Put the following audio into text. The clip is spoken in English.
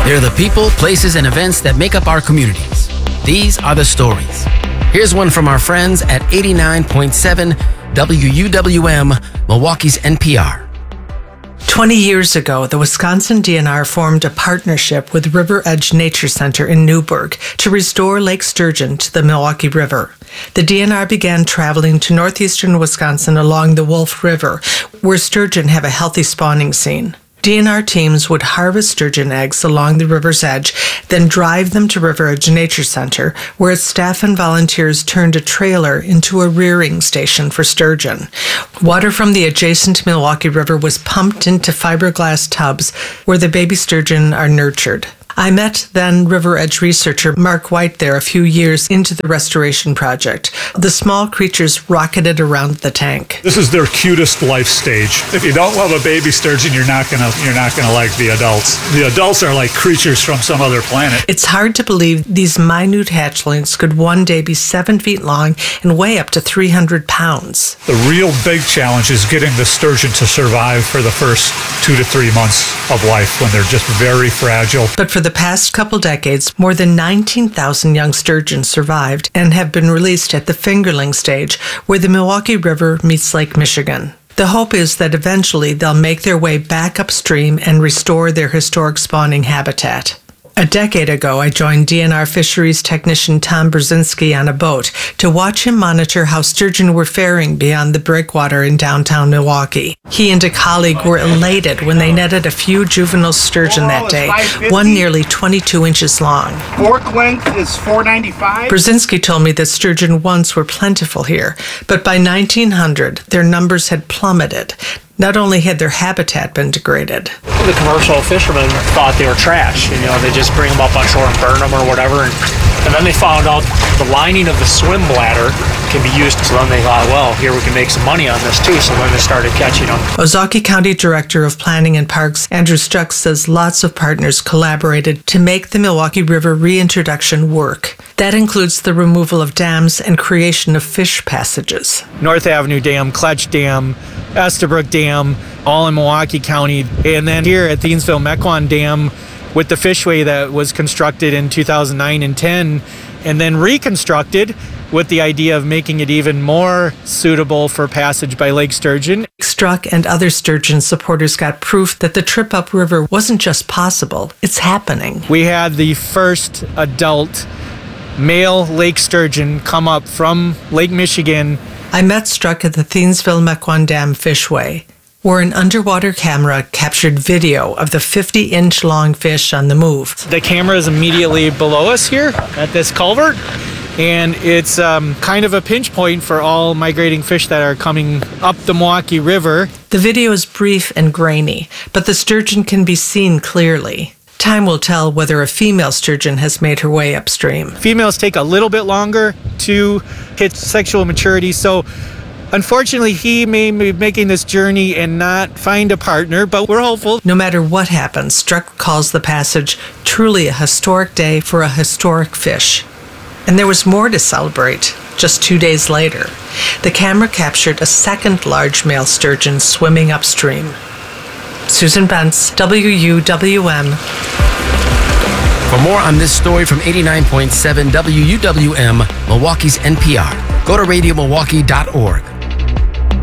They're the people, places, and events that make up our communities. These are the stories. Here's one from our friends at 89.7 WUWM, Milwaukee's NPR. 20 years ago, the Wisconsin DNR formed a partnership with River Edge Nature Center in Newburgh to restore Lake Sturgeon to the Milwaukee River. The DNR began traveling to northeastern Wisconsin along the Wolf River, where sturgeon have a healthy spawning scene. DNR teams would harvest sturgeon eggs along the river's edge, then drive them to River Edge Nature Center, where its staff and volunteers turned a trailer into a rearing station for sturgeon. Water from the adjacent Milwaukee River was pumped into fiberglass tubs where the baby sturgeon are nurtured. I met then River Edge researcher Mark White there a few years into the restoration project. The small creatures rocketed around the tank. This is their cutest life stage. If you don't love a baby sturgeon, you're not gonna like the adults. The adults are like creatures from some other planet. It's hard to believe these minute hatchlings could one day be 7 feet long and weigh up to 300 pounds. The real big challenge is getting the sturgeon to survive for the first 2 to 3 months of life when they're just very fragile. But for the past couple decades, more than 19,000 young sturgeon survived and have been released at the fingerling stage, where the Milwaukee River meets Lake Michigan. The hope is that eventually they'll make their way back upstream and restore their historic spawning habitat. A decade ago, I joined DNR fisheries technician Tom Brzezinski on a boat to watch him monitor how sturgeon were faring beyond the breakwater in downtown Milwaukee. He and a colleague were elated when they netted a few juvenile sturgeon that day, one nearly 22 inches long. Fork length is $4.95. Brzezinski told me that sturgeon once were plentiful here, but by 1900, their numbers had plummeted. Not only had their habitat been degraded. The commercial fishermen thought they were trash. They just bring them up on shore and burn them or whatever. And then they found out the lining of the swim bladder can be used. So then they thought, well, here we can make some money on this too. So then they started catching them. Ozaukee County Director of Planning and Parks, Andrew Struck, says lots of partners collaborated to make the Milwaukee River reintroduction work. That includes the removal of dams and creation of fish passages. North Avenue Dam, Kletch Dam, Estabrook Dam, all in Milwaukee County. And then here at Thiensville-Mequon Dam with the fishway that was constructed in 2009 and 10, and then reconstructed with the idea of making it even more suitable for passage by lake sturgeon. Struck and other sturgeon supporters got proof that the trip upriver wasn't just possible, it's happening. We had the first adult male lake sturgeon come up from Lake Michigan. I met Struck at the Thiensville-Mequon Dam Fishway, where an underwater camera captured video of the 50-inch long fish on the move. The camera is immediately below us here at this culvert, and it's kind of a pinch point for all migrating fish that are coming up the Milwaukee River. The video is brief and grainy, but the sturgeon can be seen clearly. Time will tell whether a female sturgeon has made her way upstream. Females take a little bit longer to hit sexual maturity, so unfortunately he may be making this journey and not find a partner, but we're hopeful. No matter what happens, Struck calls the passage truly a historic day for a historic fish. And there was more to celebrate just 2 days later. The camera captured a second large male sturgeon swimming upstream. Susan Bentz, WUWM. For more on this story from 89.7 WUWM, Milwaukee's NPR, go to radiomilwaukee.org.